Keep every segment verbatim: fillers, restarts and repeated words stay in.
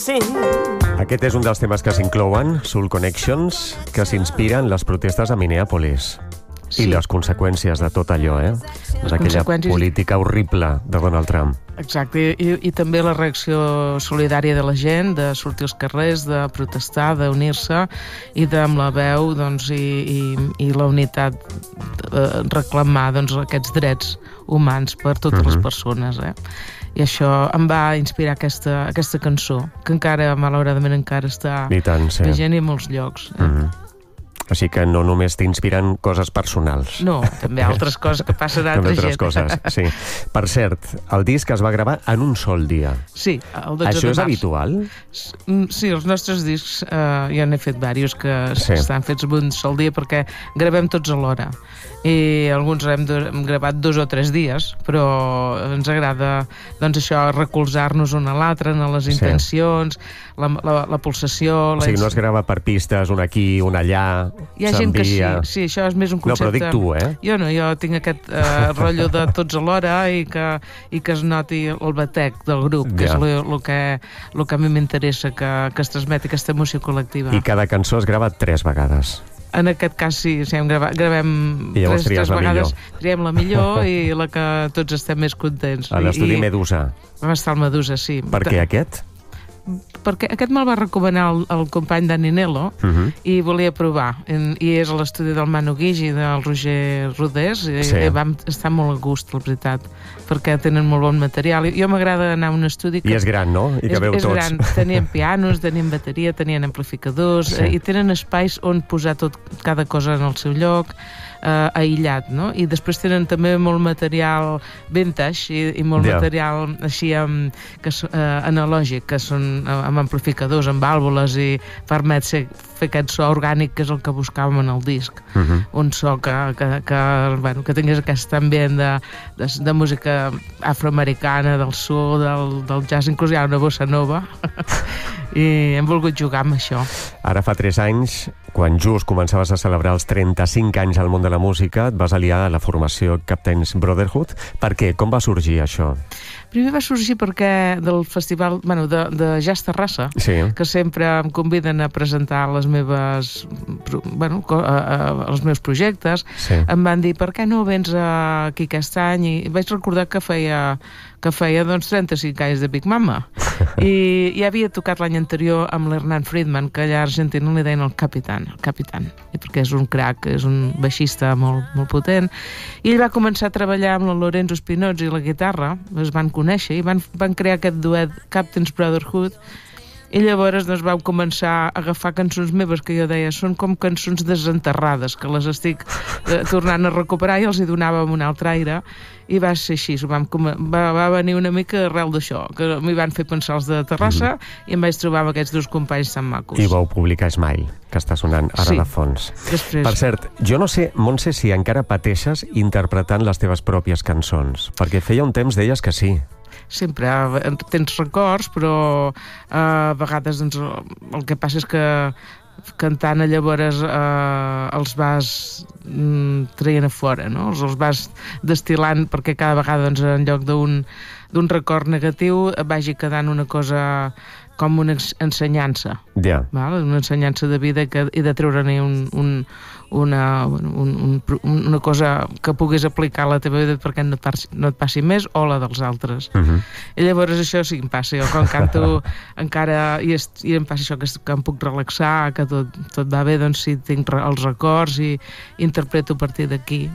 sí. Aquest és un dels temes que s'inclouen, Soul Connections, que s'inspiren les protestes a Minneapolis. Sí. I les conseqüències de tot allò, eh? Les Aquella conseqüències... política horrible de Donald Trump. Exacte, I, i també la reacció solidària de la gent, de sortir als carrers, de protestar, d'unir-se, i de, amb la veu doncs, i, i, i la unitat de reclamar doncs, aquests drets humans per totes uh-huh. les persones. Eh? I això em va inspirar aquesta, aquesta cançó, que encara, malauradament, encara està tant, sí. vigent i en molts llocs. Eh? Uh-huh. Així que no només t'inspiren coses personals. No, també altres coses que passen a altra altres gent. Coses, sí. Per cert, el disc es va gravar en un sol dia. Sí, el dotze Això de és març. habitual? Sí, els nostres discs, eh, ja n'he fet diversos que Sí. estan fets en un sol dia perquè gravem tots alhora. I alguns hem, do, hem gravat dos o tres dies, però ens agrada doncs això, recolzar-nos un a l'altre en les intencions, sí. la, la, la pulsació... O sigui, no es grava per pistes, un aquí, un allà... Hi ha gent que sí, sí, això és més un concepte... No, però dic tu, eh? Jo no, jo tinc aquest eh, rotllo de tots alhora i que, i que es noti el batec del grup, que Ja. és el que, lo que a mi m'interessa, que, que es transmeti aquesta emoció col·lectiva. I cada cançó es grava tres vegades. En aquest cas sí, sí hem gravat, gravem I llavors tres, tries tres la vegades, millor. triem la millor i la que tots estem més contents. A l'estudi I, Medusa. Vam estar al Medusa, sí. Per què aquest? Perquè aquest me'l va recomanar el, el company Dani Nelo Uh -huh. i volia provar. I, i és a l'estudi del Manu Guix i del Roger Rodés i, Sí. i vam estar molt a gust, la veritat, perquè tenen molt bon material. I jo m'agrada anar a un estudi que... I és gran, no? I que és, veu és tots. gran. Tenien pianos, tenien bateria, tenien amplificadors, Sí. eh, i tenen espais on posar tot, cada cosa en el seu lloc, eh, aïllat, no? I després tenen també molt material vintage i, i molt Ja. material així amb, que, so- eh, analògic, que són eh, amb amplificadors, amb vàlvules, i permet ser, fer aquest so orgànic que és el que buscàvem en el disc. Uh -huh. Un so que, que, que, bueno, que tingués aquest ambient de, de, de música afroamericana, del soul, del, del jazz, inclús hi ha una bossa nova. I hem volgut jugar amb això. Ara fa tres anys, quan just començaves a celebrar els trenta-cinc anys al món de la música, et vas aliar a la formació Captain's Brotherhood. Per què? Com va sorgir això? Primer va sorgir perquè del festival, bueno, de, de Jazz Terrassa, Sí. que sempre em conviden a presentar les meves, pro- bueno, co- a, a, els meus projectes. Sí. Em van dir, per què no vens aquí aquest any? I vaig recordar que feia, que feia doncs, trenta-cinc anys de Big Mama. I ja havia tocat l'any anterior amb l'Hernán Friedman, que allà a Argentina li deien el Capitán, el Capitán, i perquè és un crac, és un baixista molt, molt potent. I ell va començar a treballar amb el Lorenzo Spinozzi i la guitarra, es van conèixer i van, van crear aquest duet Captain's Brotherhood. I llavors doncs, vam començar a agafar cançons meves que jo deia són com cançons desenterrades, que les estic eh, tornant a recuperar, i els hi donàvem un altre aire, i va ser així. Vam com... va, va venir una mica arrel d'això, que m'hi van fer pensar els de Terrassa, mm-hmm. i em vaig trobar amb aquests dos companys tan macos. I vau publicar Smile, que està sonant ara Sí. de fons. Després... Per cert, jo no sé, Montse, si encara pateixes interpretant les teves pròpies cançons, perquè feia un temps deies que sí. Sempre eh, tens records, però eh, a vegades doncs, el que passa és que cantant llavors eh, els vas mm, traient a fora, no? Els, els vas destil·lant perquè cada vegada doncs, en lloc d'un d'un record negatiu vagi quedant una cosa com una ensenyança, Ja. val? Una ensenyança de vida que, i de treure-ne un, un, una, un, un, una cosa que puguis aplicar a la teva vida perquè no et, passi, no et passi més, o la dels altres. Uh -huh. I llavors això sí que em passa. Jo quan canto encara i, est, i em passa això, que, que em puc relaxar, que tot, tot va bé, doncs sí, tinc els records i, i interpreto a partir d'aquí.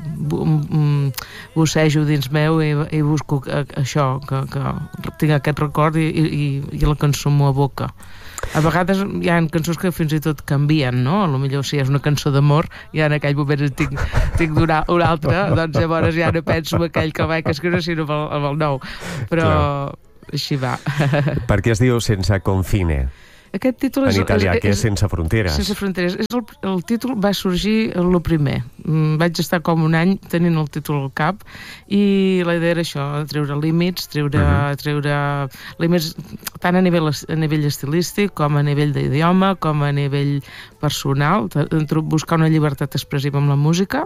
Bussejo dins meu i, i busco això, que, que tinc aquest record i, i, i la cançó m'ho aboca. A vegades hi ha cançons que fins i tot canvien, no? A lo millor si és una cançó d'amor, ja en aquell moment tinc, tinc d'una una altra, doncs llavors ja no penso en aquell que vaig escriure, sinó amb el, amb el nou. Però Clar. així va. Per què es diu Sense confine? Aquest títol és... En italià, és, que és Sense fronteres. Sense fronteres. És el, el títol va sorgir el primer. Mm, Vaig estar com un any tenint el títol al cap i la idea era això, treure límits, treure, uh-huh. treure límits tant a nivell, a nivell estilístic com a nivell d'idioma, com a nivell personal, buscar una llibertat expressiva amb la música.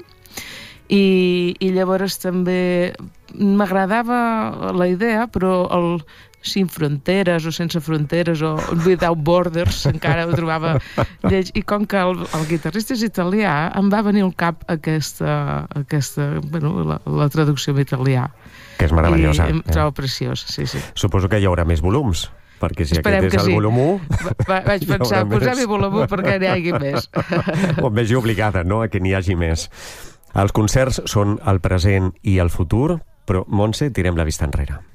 I, i llavors també m'agradava la idea, però el Sin fronteres o sense fronteres o Without Borders, encara ho trobava lleig. I com que el, el guitarrista és italià, em va venir al cap aquesta, aquesta bueno, la, la traducció en italià. Que és meravellosa. I em eh? trobo preciós, sí, sí. Suposo que hi haurà més volums, perquè si Esperem aquest és el sí. volum u... Va, vaig pensar, posem-hi volum u perquè n'hi hagi més. O em vegi obligada, no?, a que n'hi hagi més. Els concerts són el present i el futur, però, Montse, tirem la vista enrere.